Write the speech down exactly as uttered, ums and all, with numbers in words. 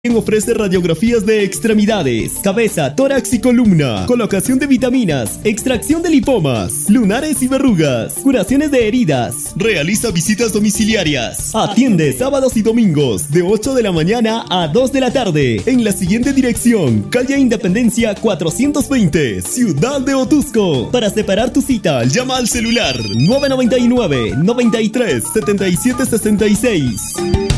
Ofrece radiografías de extremidades, cabeza, tórax y columna, colocación de vitaminas, extracción de lipomas, lunares y verrugas, curaciones de heridas. Realiza visitas domiciliarias. Atiende sábados y domingos de ocho de la mañana a dos de la tarde en la siguiente dirección: calle Independencia cuatrocientos veinte, Ciudad de Otusco. Para separar tu cita, llama al celular nueve nueve nueve, noventa y tres, setenta y siete sesenta y seis.